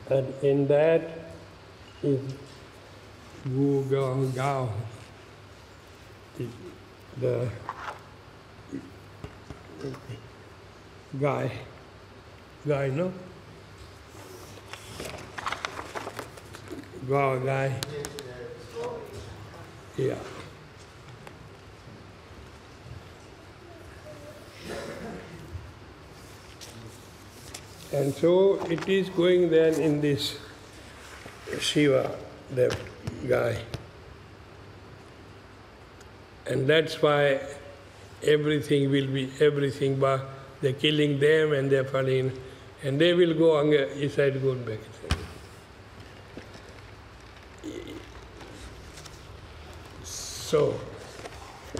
And in that is Gu Gao Gao, the guy, no? Gao guy. Yeah. And so it is going then in this Shiva, that guy. And that's why everything will be everything, but they're killing them and they're falling, and they will go on inside, go back. So,